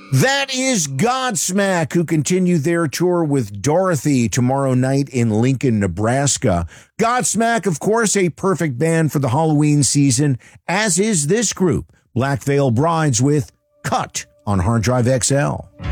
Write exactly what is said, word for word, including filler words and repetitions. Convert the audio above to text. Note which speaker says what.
Speaker 1: That is Godsmack, who continue their tour with Dorothy tomorrow night in Lincoln, Nebraska. Godsmack, of course, a perfect band for the Halloween season, as is this group, Black Veil Brides, with Cut on Hard Drive X L.